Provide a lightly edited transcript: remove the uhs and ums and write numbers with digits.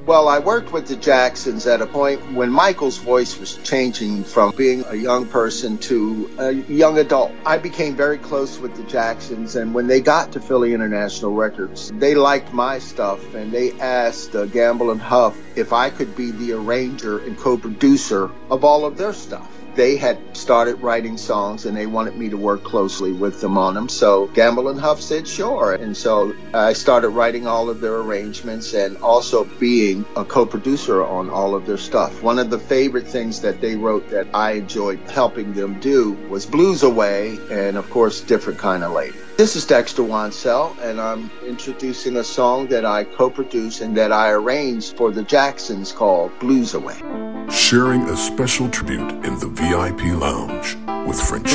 Well, I worked with the Jacksons at a point when Michael's voice was changing from being a young person to a young adult. I became very close with the Jacksons, and when they got to Philly International Records, they liked my stuff, and they asked Gamble and Huff if I could be the arranger and co-producer of all of their stuff. They had started writing songs and they wanted me to work closely with them on them. So Gamble and Huff said sure. And so I started writing all of their arrangements and also being a co-producer on all of their stuff. One of the favorite things that they wrote that I enjoyed helping them do was Blues Away and, of course, Different Kind of Lady. This is Dexter Wansell, and I'm introducing a song that I co-produced and that I arranged for the Jacksons called Blues Away. Sharing a special tribute in the VIP Lounge with Frenchie.